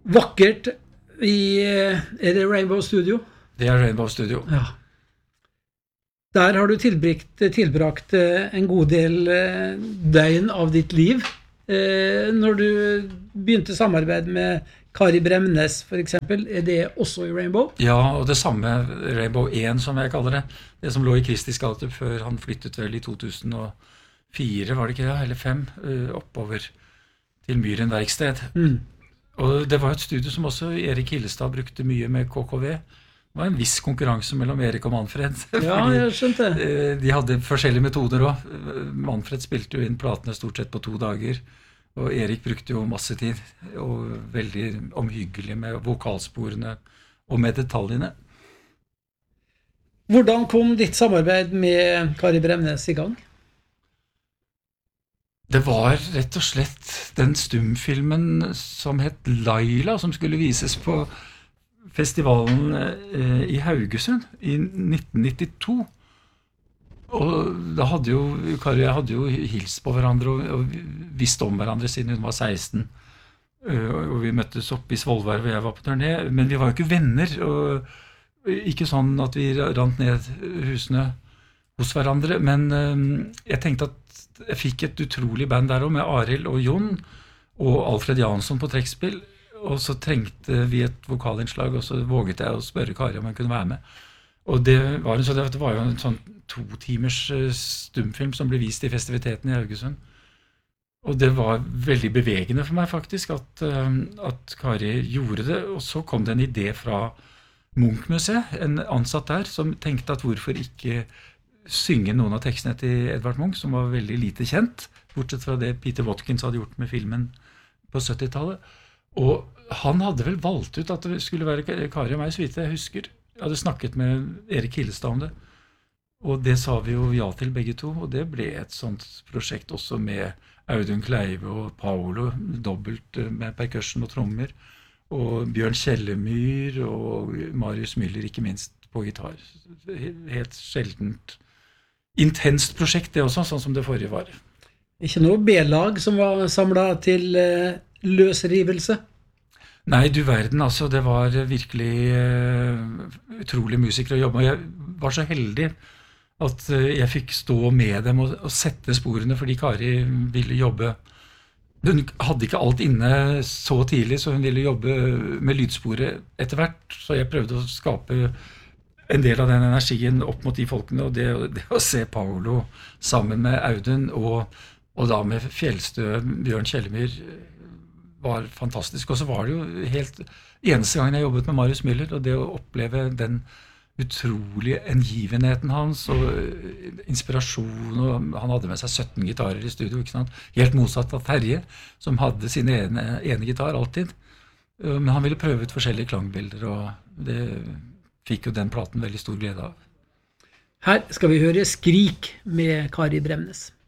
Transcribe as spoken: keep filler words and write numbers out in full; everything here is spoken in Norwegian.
Vakkert i, er det Rainbow Studio? Det er Rainbow Studio. Ja. Der har du tilbrakt, tilbrakt en god del døgn av ditt liv. Når du begynte samarbeid med Kari Bremnes, for eksempel, er det også i Rainbow? Ja, og det samme Rainbow én, som jeg kaller det. Det som lå i Kristi gate før han flyttet vel i to tusen og fire, var det ikke det? Eller fem, oppover til Myren verksted. Mm. Og det var et studie som også Erik Hillestad brukte mye med K K V. Det var en viss konkurranse mellom Erik og Manfred. Ja, jeg skjønte. De hadde forskjellige metoder også. Manfred spilte jo inn platene stort sett på to dager, og Erik brukte jo masse tid, og veldig omhyggelig med vokalsporene og med detaljene. Hvordan kom ditt samarbeid med Kari Bremnes i gang? Det var rett og slett den stumfilmen som het Laila, som skulle vises på festivalen eh, i Haugesund i nitten nittito. Og da hadde jo, Kari og jeg hadde jo hilst på hverandre og, og visst om hverandre siden hun var seksten. Uh, og vi møttes opp i Svolvær hvor jeg var på turné, men vi var jo ikke venner, og ikke sånn at vi rant ned husene hos hverandre, men uh, jeg tenkte at jeg fikk et utrolig band der også, med Arild og Jon og Alfred Jansson på trekkspill, og så trengte vi et vokalinnslag, og så våget jeg å spørre Kari om han kunne være med. Og det var, en, så det var jo en sånn to timers stumfilm som ble vist i festiviteten i Haugesund. Og det var veldig bevegende for meg faktisk at, at Kari gjorde det, og så kom det en idé fra Munch-museet, en ansatt der, som tenkte at hvorfor ikke synge noen av tekstene til Edvard Munch, som var veldig lite kjent, bortsett fra det Peter Watkins hadde gjort med filmen på syttitallet. Og han hadde vel valgt ut at det skulle være Kari og meg, så vidt jeg husker. Jeg hadde snakket med Erik Hillestad om det, og det sa vi jo ja til begge to, og det ble et sånt prosjekt også med Audun Kleive og Paolo, dobbelt med percussion og trommer, og Bjørn Kjellemyr og Marius Müller, ikke minst, på gitar. Helt sjeldent intenst prosjekt det også, sånn som det forrige var. Ikke noe B-lag som var samlet til uh, løsrivelse? Nei, du verden, altså, det var virkelig uh, utrolig musikere å jobbe med. Jeg var så heldig at uh, jeg fikk stå med dem og, og sette sporene, fordi Kari ville jobbe. Hun hadde ikke alt inne så tidlig, så hun ville jobbe med lydsporet etter hvert, så jeg prøvde å skape en del av den energien opp mot de folkene, og det, det å se Paolo sammen med Audun, og, og da med Fjellstø, Bjørn Kjellemyr, var fantastisk. Og så var det jo helt eneste gangen jeg jobbet med Marius Müller, og det å oppleve den utrolige engivenheten hans, og inspirasjon, og han hadde med seg sytten gitarer i studio, ikke sant? Helt motsatt av Terje, som hadde sin ene, ene gitar alltid. Men han ville prøve ut forskjellige klangbilder, og det fikk jo den platen veldig stor glede av. Her skal vi høre Skrik med Kari Bremnes.